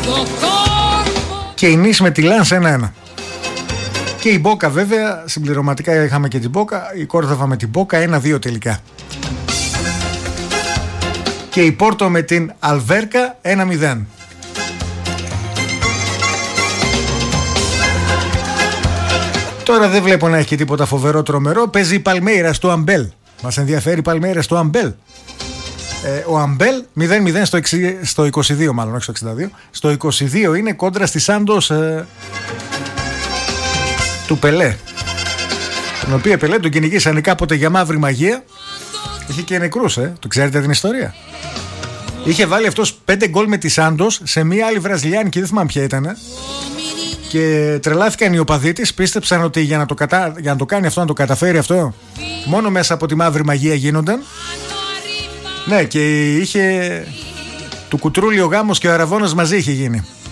Και η Νις με τη Λάνς 1-1. Και η Μπόκα βέβαια, συμπληρωματικά είχαμε και την Μπόκα, η Κόρδοβα με την Μπόκα 1-2 τελικά. Και η Πόρτο με την Αλβέρκα 1-0. Τώρα δεν βλέπω να έχει και τίποτα φοβερό τρομερό. Παίζει η Παλμέιρα στο Αμπέλ. Μας ενδιαφέρει η Παλμέιρα στο Αμπέλ. Ο Αμπέλ 0-0 στο 22, μάλλον όχι στο 62. Στο 22 είναι κόντρα στη Σάντος του Πελέ. Τον οποίο Πελέ τον κυνηγήσανε κάποτε για μαύρη μαγεία. Είχε και νεκρούς, το ξέρετε την ιστορία. Είχε βάλει αυτός 5 γκολ με τη Σάντος σε μία άλλη βραζιλιάνικη, δεν θυμάμαι ποια ήταν. Και τρελάθηκαν οι οπαδοί της, πίστεψαν ότι για να το κάνει αυτό, να το καταφέρει αυτό, μόνο μέσα από τη μαύρη μαγεία γίνονταν. Ναι, και είχε του Κουτρούλη ο γάμος και ο Αραβώνας μαζί είχε γίνει.